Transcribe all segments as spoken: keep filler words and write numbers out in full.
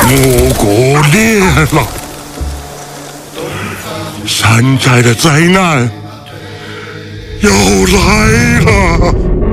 莫过烈了，山寨的灾难又来了。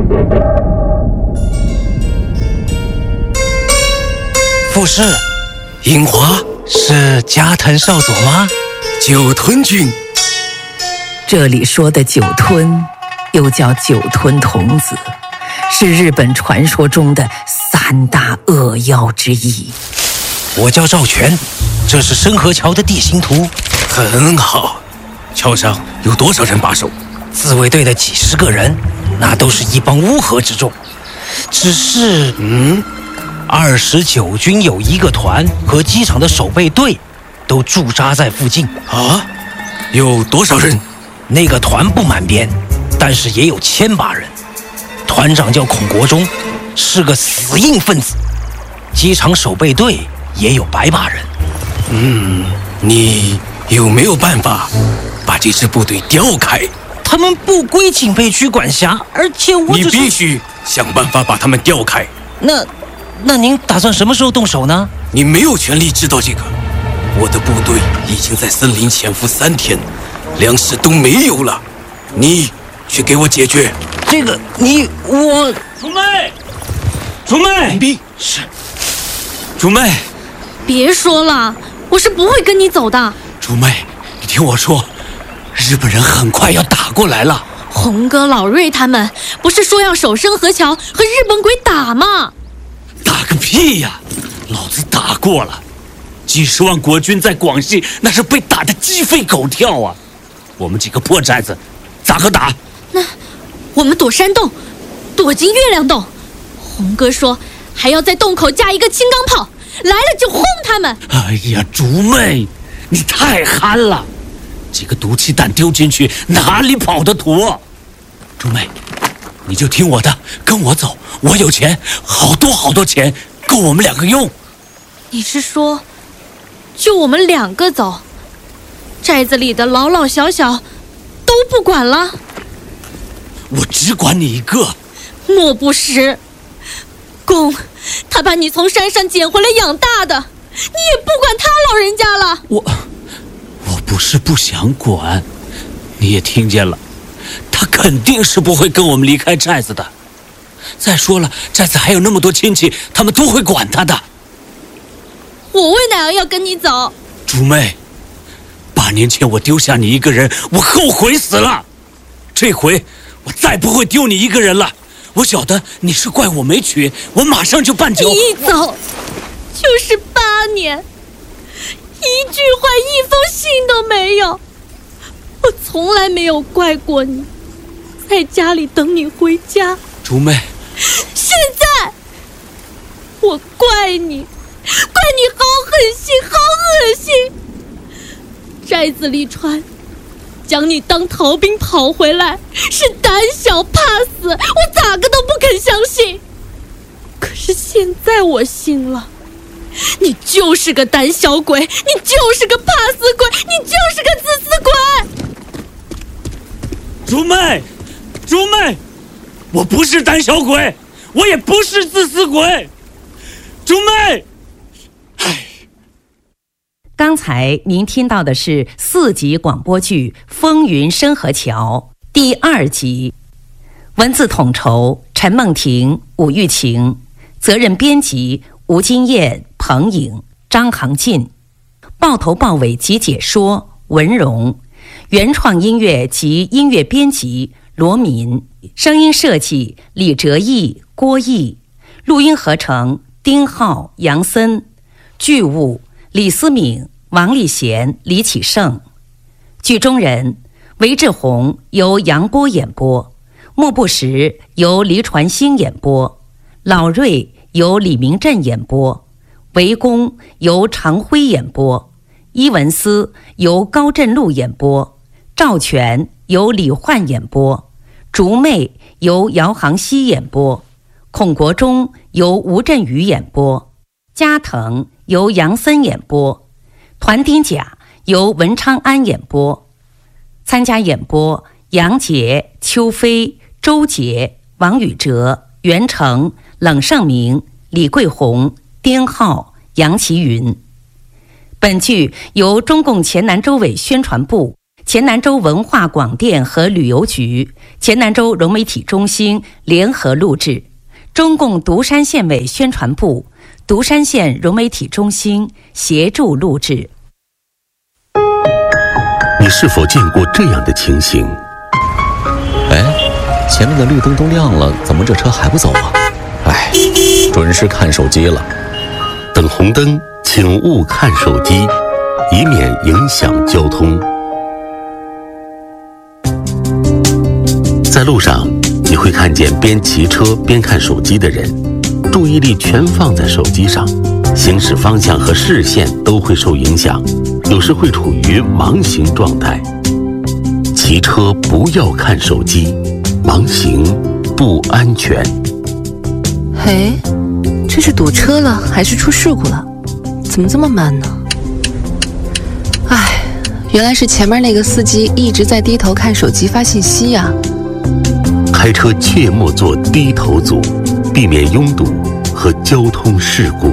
副使，樱花是加藤少佐吗？ 酒吞君。 这里说的酒吞，又叫酒吞童子，是日本传说中的三大恶妖之一。 我叫赵全，这是深河桥的地形图。 很好，桥上有多少人把守？ 自卫队的几十个人，那都是一帮乌合之众。只是， 嗯， 二十九军有一个团和机场的守备队都驻扎在附近。 啊，有多少人？ 那个团不满编，但是也有千把人。团长叫孔国忠，是个死硬分子。机场守备队也有百把人。 嗯，你有没有办法把这支部队调开？ 他们不归警备区管辖，而且我你必须想办法把他们调开。 那，那您打算什么时候动手呢？ 你没有权利知道这个。我的部队已经在森林潜伏三天，粮食都没有了，你去给我解决。 这个，你我竹妹，竹妹， 必是竹妹， 别说了，我是不会跟你走的。 竹妹，你听我说，日本人很快要打过来了。 红哥、老瑞他们不是说要守深河桥和日本鬼打吗？ 打个屁呀！老子打过了，几十万国军在广西那是被打得鸡飞狗跳啊！我们几个破寨子咋个打？ 那我们躲山洞，躲进月亮洞。红哥说还要在洞口架一个青钢炮，来了就轰他们。 哎呀，竹妹，你太憨了，几个毒气弹丢进去哪里跑得脱？竹妹，你就听我的，跟我走，我有钱，好多好多钱，够我们两个用。 你是说就我们两个走，寨子里的老老小小都不管了？ 我只管你一个。 莫不识，公，他把你从山上捡回来养大的，你也不管他老人家了。 我我不是不想管，你也听见了，他肯定是不会跟我们离开寨子的。再说了，寨子还有那么多亲戚，他们都会管他的。 我为哪样要跟你走？ 竹妹，八年前我丢下你一个人，我后悔死了。这回我再不会丢你一个人了。我晓得你是怪我没娶，我马上就办酒。 你一走就是八年，一句话一封信都没有。我从来没有怪过你，在家里等你回家。 竹妹， 现在我怪你，怪你好狠心，好恶心。寨子里传将你当逃兵跑回来，是胆小怕死，我咋个都不肯相信。可是现在我信了，你就是个胆小鬼，你就是个怕死鬼，你就是个自私鬼。 竹妹，竹妹，我不是胆小鬼，我也不是自私鬼。竹妹，唉。 刚才您听到的是四集广播剧《风云深河桥》第二集，文字统筹陈梦婷、武玉晴，责任编辑吴金燕、彭颖、张航进，报头报尾及解说文荣，原创音乐及音乐编辑罗敏，声音设计李哲义、郭毅，录音合成丁浩、杨森，剧务李思敏、王立贤、李启胜，剧中人韦志宏由杨波演播，莫不识由黎传兴演播，老瑞由李明振演播，韦公由常辉演播，伊文斯由高振禄演播，赵全由李焕演播，竹妹由姚航熙演播，孔国忠由吴振宇演播，加藤由杨森演播，团丁甲由文昌安演播。参加演播杨杰、邱飞、周杰、王宇哲、袁成、冷胜明、李桂红、丁浩、 杨其云。本剧由中共黔南州委宣传部、黔南州文化广电和旅游局、黔南州融媒体中心联合录制，中共独山县委宣传部、独山县融媒体中心协助录制。 你是否见过这样的情形？ 哎，前面的绿灯都亮了，怎么这车还不走啊？哎，准是看手机了。 等红灯，请勿看手机，以免影响交通。在路上，你会看见边骑车边看手机的人，注意力全放在手机上，行驶方向和视线都会受影响，有时会处于盲行状态。骑车不要看手机，盲行不安全。 嘿，这是堵车了还是出事故了？怎么这么慢呢？唉，原来是前面那个司机一直在低头看手机发信息呀。 开车切莫做低头族，避免拥堵和交通事故。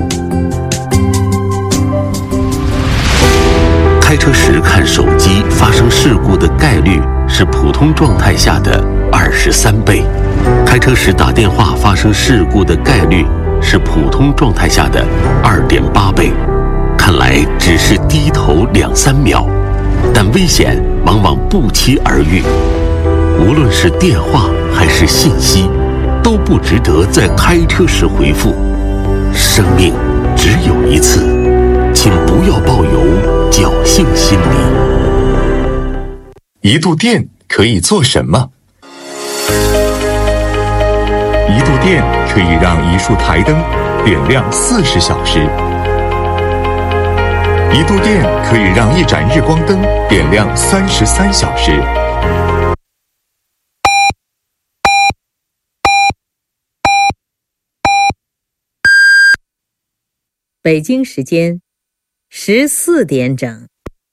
开车时看手机发生事故的概率是普通状态下的二十三倍，开车时打电话发生事故的概率是普通状态下的二点八倍。看来只是低头两三秒，但危险往往不期而遇。无论是电话还是信息，都不值得在开车时回复。生命只有一次，请不要抱有侥幸心理。 一度电可以做什么？一度电可以让一束台灯点亮四十小时。一度电可以让一盏日光灯点亮三十三小时。 北京时间十四点整。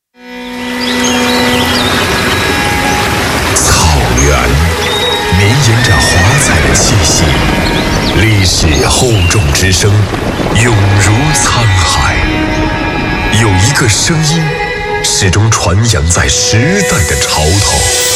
草原绵延着华彩的气息，历史厚重之声永如沧海。有一个声音始终传扬在时代的潮头。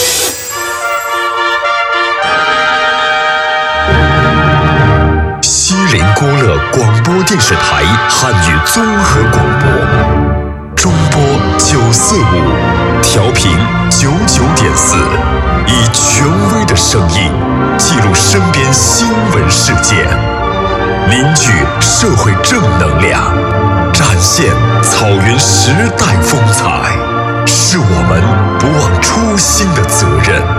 锡林郭勒广播电视台汉语综合广播，中波九四五，调频九九点四，以权威的声音记录身边新闻事件，凝聚社会正能量，展现草原时代风采，是我们不忘初心的责任。